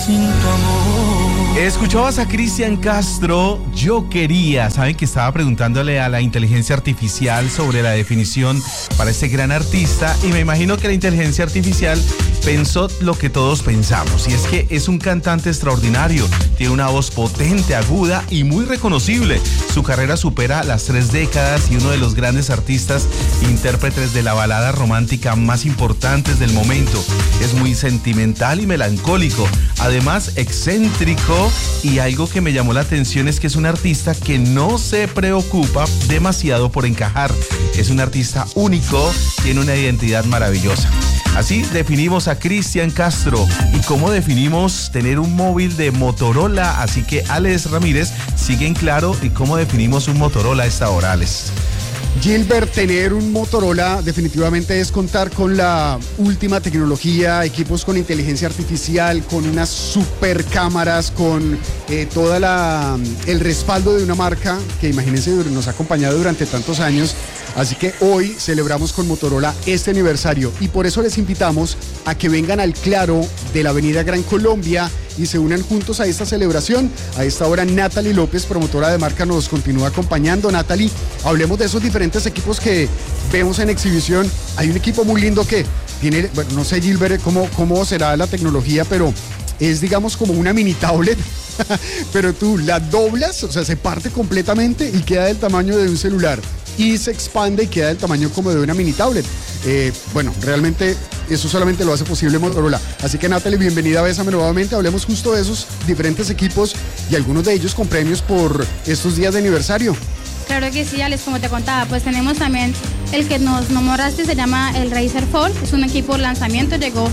sin tu amor. Escuchabas a Cristian Castro, Yo Quería. Saben que estaba preguntándole a la inteligencia artificial sobre la definición para este gran artista y me imagino que la inteligencia artificial pensó lo que todos pensamos, y es que es un cantante extraordinario, tiene una voz potente, aguda y muy reconocible. Su carrera supera las 3 décadas y uno de los grandes artistas intérpretes de la balada romántica más importantes del momento. Es muy sentimental y melancólico, además excéntrico, y algo que me llamó la atención es que es un artista que no se preocupa demasiado por encajar. Es un artista único, tiene una identidad maravillosa. Así definimos a Cristian Castro. ¿Y cómo definimos tener un móvil de Motorola? Así que Alex Ramírez sigue en claro. ¿Y cómo definimos un Motorola a esta hora, Alex? Gilbert, tener un Motorola definitivamente es contar con la última tecnología, equipos con inteligencia artificial, con unas super cámaras, con todo el respaldo de una marca que, imagínense, nos ha acompañado durante tantos años. Así que hoy celebramos con Motorola este aniversario y por eso les invitamos a que vengan al Claro de la Avenida Gran Colombia y se unan juntos a esta celebración. A esta hora Natalie López, promotora de marca, nos continúa acompañando. Natalie, hablemos de esos diferentes equipos que vemos en exhibición. Hay un equipo muy lindo que tiene, bueno, no sé, Gilbert, cómo será la tecnología, pero es, digamos, como una mini tablet. Pero tú la doblas, o sea, se parte completamente y queda del tamaño de un celular. Y se expande y queda del tamaño como de una mini tablet. Bueno, realmente eso solamente lo hace posible Motorola. Así que, Natalie, bienvenida a Bésame nuevamente. Hablemos justo de esos diferentes equipos y algunos de ellos con premios por estos días de aniversario. Claro que sí, Alex, como te contaba, pues tenemos también el que nos nombraste, se llama el Razer Fold. Es un equipo lanzamiento, llegó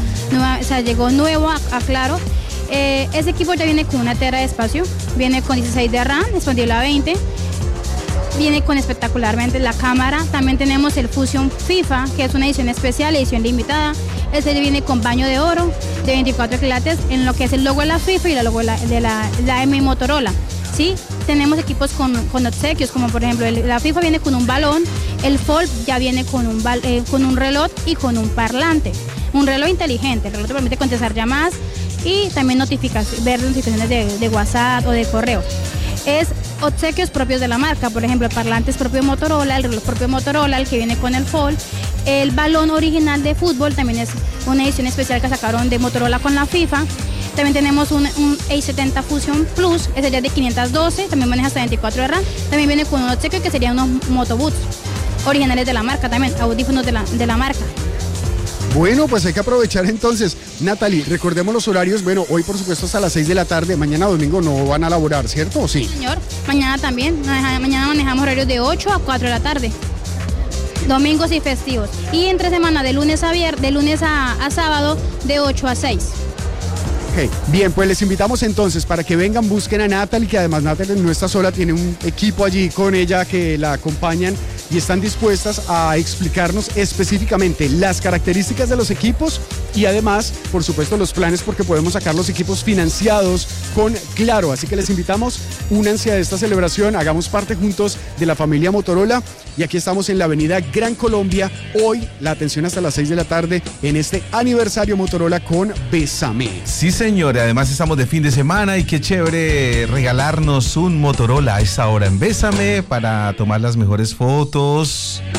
nuevo a Claro. Ese equipo ya viene con 1 tera de espacio, viene con 16 de RAM, expandible a 20. Viene con espectacularmente la cámara. También tenemos el Fusion FIFA, que es una edición especial, edición limitada. Este viene con baño de oro de 24 quilates en lo que es el logo de la FIFA y el logo de la M Motorola. ¿Sí? Tenemos equipos con obsequios, como por ejemplo la FIFA viene con un balón, el Fold ya viene con un reloj y con un parlante. Un reloj inteligente, el reloj te permite contestar llamadas y también ver notificaciones de WhatsApp o de correo. Es obsequios propios de la marca, por ejemplo, el parlante es propio de Motorola, el reloj propio de Motorola, el que viene con el Fold. El balón original de fútbol también es una edición especial que sacaron de Motorola con la FIFA. También tenemos un A70 Fusion Plus, ese ya es de 512, también maneja hasta 24 de RAM. También viene con un obsequio que serían unos Motoboots originales de la marca, también audífonos de la marca. Bueno, pues hay que aprovechar entonces. Natalie, recordemos los horarios. Bueno, hoy por supuesto hasta las 6 de la tarde, mañana domingo no van a laborar, ¿cierto? ¿O sí? Sí, señor, mañana también, mañana manejamos horarios de 8 a 4 de la tarde, domingos y festivos. Y entre semana de lunes a sábado de 8 a 6. Okay. Bien, pues les invitamos entonces para que vengan, busquen a Natalie, que además Natalie no está sola, tiene un equipo allí con ella que la acompañan y están dispuestas a explicarnos específicamente las características de los equipos y además, por supuesto, los planes, porque podemos sacar los equipos financiados con Claro. Así que les invitamos, únanse a esta celebración, hagamos parte juntos de la familia Motorola. Y aquí estamos en la Avenida Gran Colombia. Hoy la atención hasta las 6 de la tarde en este aniversario Motorola con Bésame. Sí, señor, además estamos de fin de semana y qué chévere regalarnos un Motorola a esta hora en Bésame para tomar las mejores fotos.